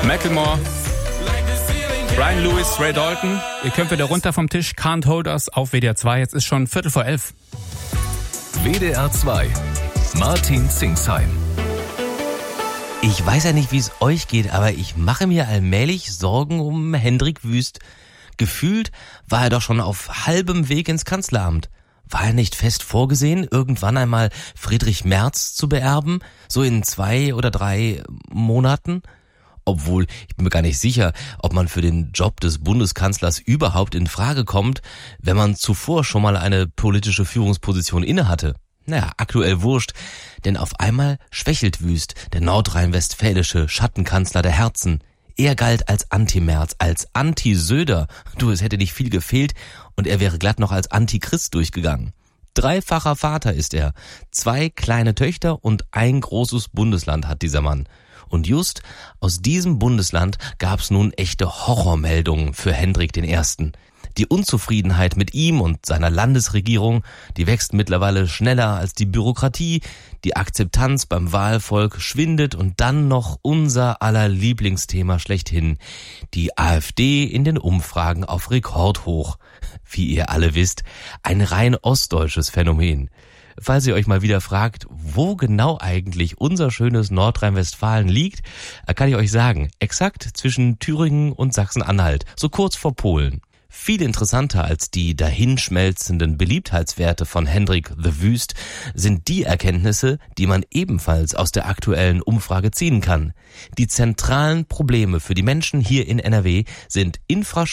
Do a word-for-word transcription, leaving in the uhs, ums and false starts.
Macklemore, Brian Lewis, Ray Dalton. Ihr könnt wieder runter vom Tisch. Can't Hold Us auf W D R zwei. Jetzt ist schon Viertel vor elf. W D R zwei. Martin Zingsheim. Ich weiß ja nicht, wie es euch geht, aber ich mache mir allmählich Sorgen um Hendrik Wüst. Gefühlt war er doch schon auf halbem Weg ins Kanzleramt. War er nicht fest vorgesehen, irgendwann einmal Friedrich Merz zu beerben? So in zwei oder drei Monaten? Obwohl, ich bin mir gar nicht sicher, ob man für den Job des Bundeskanzlers überhaupt in Frage kommt, wenn man zuvor schon mal eine politische Führungsposition innehatte. Naja, aktuell wurscht, denn auf einmal schwächelt Wüst, der nordrhein-westfälische Schattenkanzler der Herzen. Er galt als Anti-Merz, als Anti-Söder. Du, es hätte nicht viel gefehlt und er wäre glatt noch als Antichrist durchgegangen. Dreifacher Vater ist er. Zwei kleine Töchter und ein großes Bundesland hat dieser Mann. Und just aus diesem Bundesland gab's nun echte Horrormeldungen für Hendrik den Ersten. Die Unzufriedenheit mit ihm und seiner Landesregierung, die wächst mittlerweile schneller als die Bürokratie, die Akzeptanz beim Wahlvolk schwindet und dann noch unser aller Lieblingsthema schlechthin, die AfD in den Umfragen auf Rekordhoch. Wie ihr alle wisst, ein rein ostdeutsches Phänomen. Falls ihr euch mal wieder fragt, wo genau eigentlich unser schönes Nordrhein-Westfalen liegt, kann ich euch sagen, exakt zwischen Thüringen und Sachsen-Anhalt, so kurz vor Polen. Viel interessanter als die dahinschmelzenden Beliebtheitswerte von Hendrik the Wüst sind die Erkenntnisse, die man ebenfalls aus der aktuellen Umfrage ziehen kann. Die zentralen Probleme für die Menschen hier in N R W sind Infrastruktur,